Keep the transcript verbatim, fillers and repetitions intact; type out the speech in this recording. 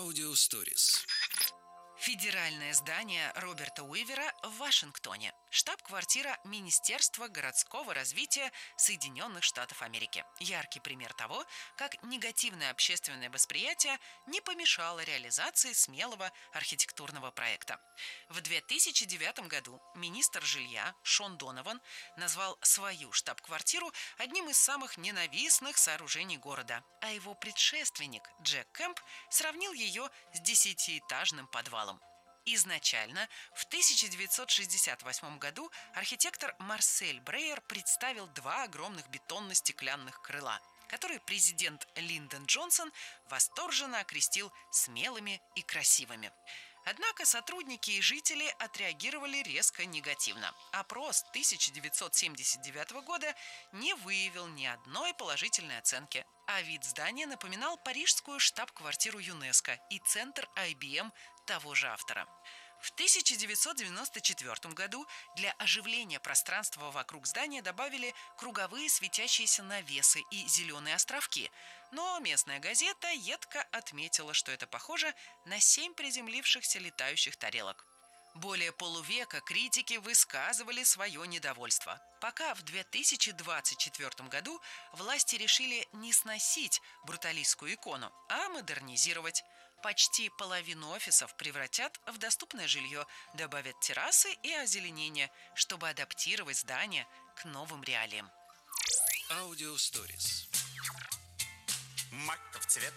Аудиосторис. Федеральное здание Роберта Уивера в Вашингтоне. Штаб-квартира Министерства городского развития Соединенных Штатов Америки. Яркий пример того, как негативное общественное восприятие не помешало реализации смелого архитектурного проекта. В две тысячи девятом году министр жилья Шон Донован назвал свою штаб-квартиру одним из самых ненавистных сооружений города, а его предшественник Джек Кэмп сравнил ее с десятиэтажным подвалом. Изначально, в тысяча девятьсот шестьдесят восьмом году архитектор Марсель Брейер представил два огромных бетонно-стеклянных крыла, которые президент Линдон Джонсон восторженно окрестил смелыми и красивыми. Однако сотрудники и жители отреагировали резко негативно. Опрос тысяча девятьсот семьдесят девятого года не выявил ни одной положительной оценки, а вид здания напоминал парижскую штаб-квартиру ЮНЕСКО и центр ай би эм того же автора. В тысяча девятьсот девяносто четвёртом году для оживления пространства вокруг здания добавили круговые светящиеся навесы и зеленые островки, но местная газета едко отметила, что это похоже на семь приземлившихся летающих тарелок. Более полувека критики высказывали свое недовольство, пока в две тысячи двадцать четвёртом году власти решили не сносить бруталистскую икону, а модернизировать. Почти половину офисов превратят в доступное жилье, добавят террасы и озеленение, чтобы адаптировать здание к новым реалиям. Аудиосторис. Маков цвет.